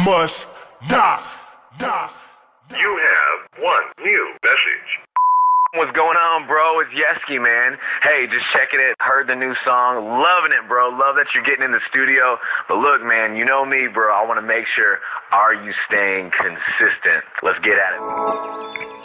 must die. You have one new message. What's going on, bro? It's Yeski, man. Hey, just checking it. Heard the new song. Loving it, bro. Love that you're getting in the studio. But look, man, you know me, bro. I want to make sure, are you staying consistent? Let's get at it.